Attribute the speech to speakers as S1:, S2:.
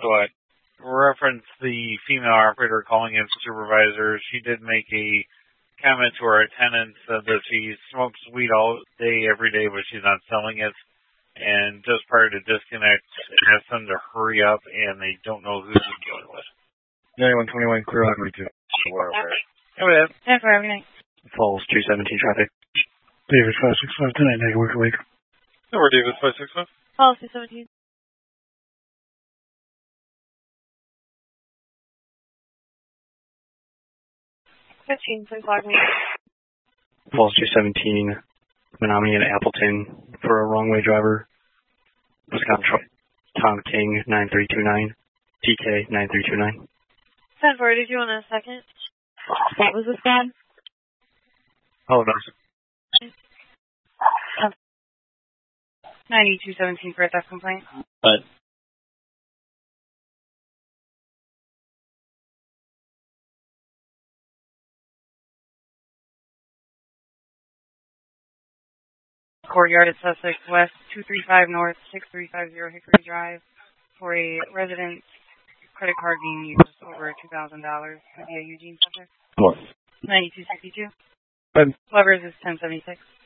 S1: What? Reference the female operator calling in supervisor. She did make a comment to our attendant that she smokes weed all day, every day, but she's not selling it. And just prior to disconnect, asked them to hurry up, and they don't know who they're dealing with.
S2: 9121, clear on route 2.
S1: Okay.
S3: That's for everything.
S4: Falls 217 traffic.
S2: David 565 tonight, negative wake.
S1: Over David 565.
S3: Falls 217. Please log me.
S4: Falls 217, Menominee and Appleton for a wrong-way driver. Wisconsin truck. Tom King 9329. TK 9329.
S3: 10-4, did you want a second? What was this bad?
S4: Oh, no.
S3: 9217 for a theft complaint.
S4: But
S3: Courtyard at Sussex West, 235 North, 6350 Hickory Drive, for a resident's credit card being used over $2,000 via Eugene Center.
S4: what?
S3: 9262.
S2: Ben.
S3: Weber's is 1076.